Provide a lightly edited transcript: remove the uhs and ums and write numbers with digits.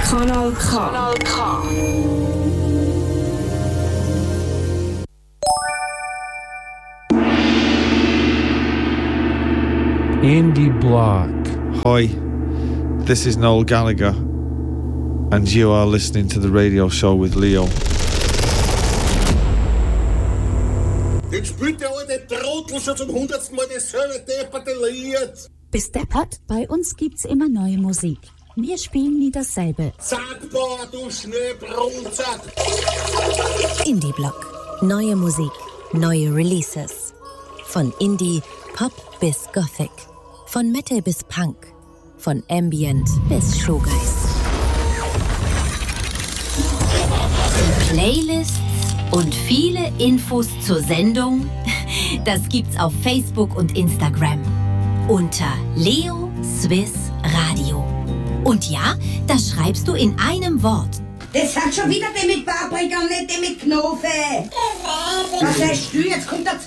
Kanal K. Kanal K. Indie Block. Hi, this is Noel Gallagher, and you are listening to the radio show with Leo. Jetzt spielt der alte Trottel schon zum 100. Mal dasselbe depperte Lied. Bis deppert, bei uns gibt's immer neue Musik. Wir spielen nie dasselbe. Zackbar, du Schneebrunzer. Indie Block. Neue Musik, neue Releases. Von Indie, Pop bis Gothic. Von Metal bis Punk. Von Ambient bis Showgeist. Playlists und viele Infos zur Sendung, das gibt's auf Facebook und Instagram unter Leo Swiss Radio. Und ja, das schreibst du in einem Wort. Das hat schon wieder der mit Paprika und nicht der mit Knofe. Was heißt du? Jetzt kommt der